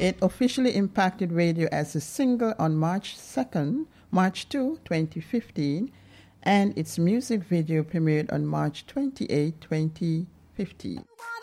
It officially impacted radio as a single on March 2, 2015, and its music video premiered on March 28, 2015.